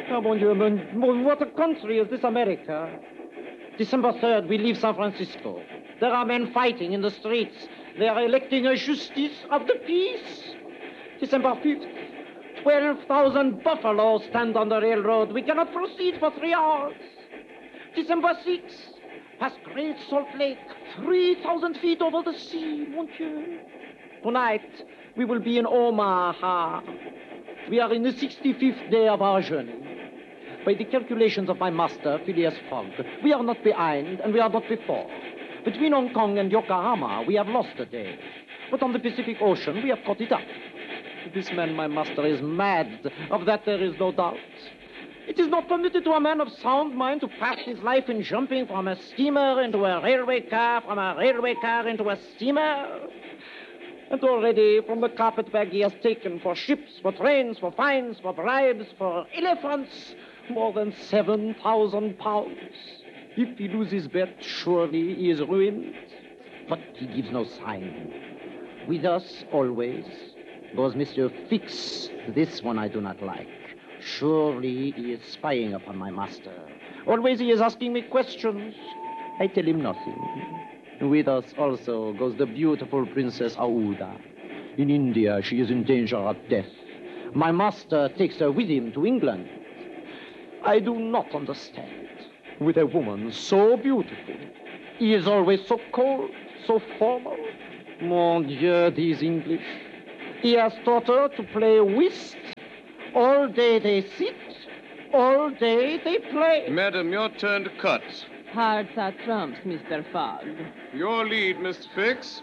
Oh, mon Dieu, what a country is this America? December 3rd, we leave San Francisco. There are men fighting in the streets. They are electing a justice of the peace. December 5th, 12,000 buffaloes stand on the railroad. We cannot proceed for 3 hours. December 6th, past Great Salt Lake, 3,000 feet over the sea, mon Dieu. Tonight, we will be in Omaha. We are in the 65th day of our journey. By the calculations of my master, Phileas Fogg, we are not behind and we are not before. Between Hong Kong and Yokohama, we have lost a day. But on the Pacific Ocean, we have caught it up. This man, my master, is mad. Of that there is no doubt. It is not permitted to a man of sound mind to pass his life in jumping from a steamer into a railway car, from a railway car into a steamer. And already from the carpetbag he has taken for ships, for trains, for fines, for bribes, for elephants, more than 7,000 pounds. If he loses bet, surely he is ruined. But he gives no sign. With us, always, goes Monsieur Fix. This one I do not like. Surely he is spying upon my master. Always he is asking me questions. I tell him nothing. With us also goes the beautiful Princess Aouda. In India, she is in danger of death. My master takes her with him to England. I do not understand. With a woman so beautiful, he is always so cold, so formal. Mon Dieu, these English. He has taught her to play whist. All day they sit, all day they play. Madam, your turn to cut. Hearts are trumps, Mr. Fogg. Your lead, Mr. Fix.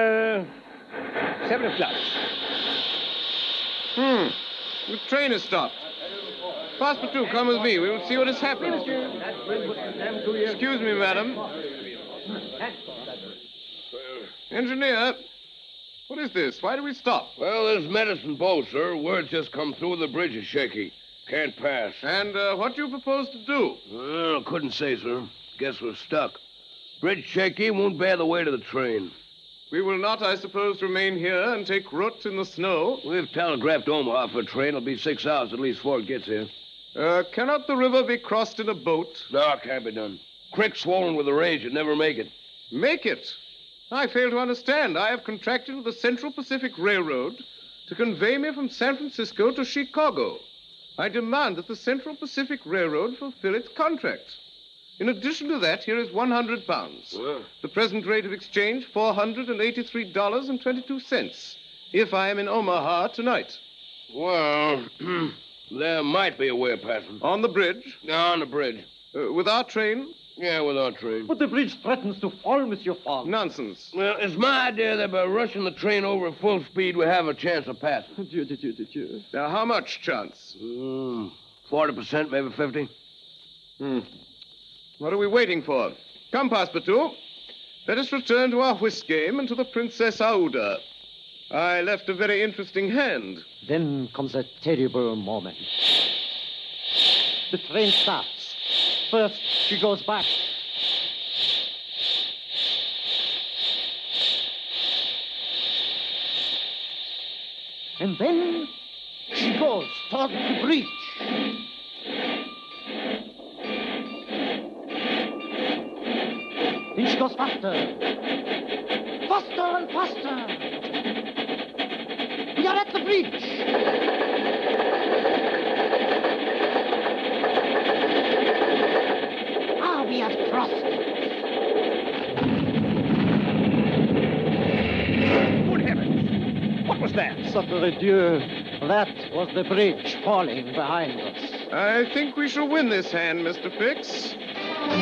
7 o'clock. The train has stopped. Passepartout, come with me. We will see what has happened. Excuse me, madam. Engineer, what is this? Why do we stop? Well, this medicine boat, sir. Word just come through. The bridge is shaky. Can't pass. And what do you propose to do? Well, couldn't say, sir. Guess we're stuck. Bridge shaky, won't bear the weight of the train. We will not, I suppose, remain here and take root in the snow. We've telegraphed Omaha for a train. It'll be 6 hours at least before it gets here. Cannot the river be crossed in a boat? No, can't be done. Creek swollen with the rains. You'd never make it. Make it? I fail to understand. I have contracted with the Central Pacific Railroad to convey me from San Francisco to Chicago. I demand that the Central Pacific Railroad fulfill its contract. In addition to that, here is 100 pounds. Well. The present rate of exchange, $483.22, if I am in Omaha tonight. Well, there might be a way of passing. On the bridge? On the bridge. With our train? Yeah, with our train. But the bridge threatens to fall, Monsieur Fogg. Nonsense. Well, it's my idea that by rushing the train over at full speed, we have a chance of passing. Dieu. Now, how much chance? 40%, maybe 50. What are we waiting for? Come, Passepartout. Let us return to our whist game and to the Princess Aouda. I left a very interesting hand. Then comes a terrible moment. The train stops. First, she goes back. And then she goes toward the bridge. Then she goes faster. Faster and faster. We are at the bridge. We have crossed it. Good heavens! What was that? Sacre Dieu, that was the bridge falling behind us. I think we shall win this hand, Mr. Fix.